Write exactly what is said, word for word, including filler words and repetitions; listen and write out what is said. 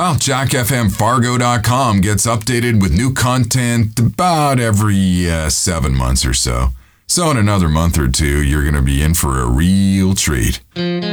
Well, jack f m fargo dot com gets updated with new content about every uh, seven months or so. So in another month or two, you're going to be in for a real treat.